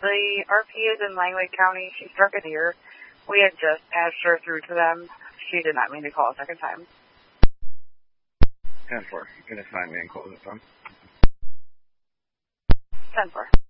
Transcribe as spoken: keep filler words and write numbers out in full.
The R P is in Langley County. She struck a deer. We had just passed her through to them. She did not mean to call a second time. ten four. You can find me and close it, phone. ten four.